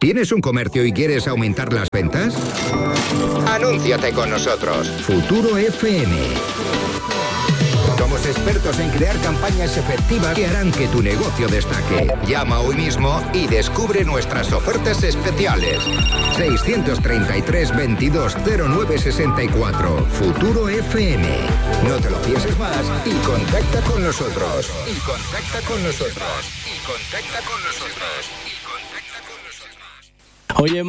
¿Tienes un comercio y quieres aumentar las ventas? Anúnciate con nosotros. Futuro FM. Somos expertos en crear campañas efectivas que harán que tu negocio destaque. Llama hoy mismo y descubre nuestras ofertas especiales. 633 22 09 64. Futuro FM. No te lo pienses más y contacta con nosotros. Oye,